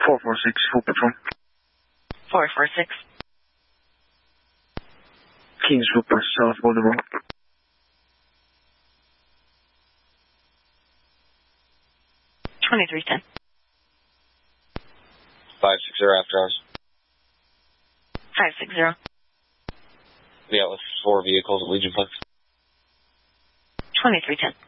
446, full patrol. 446. King Super, south Boulevard. 2310. 560 after hours. 560. Yeah, with 4 vehicles at Legion Flex. 2310.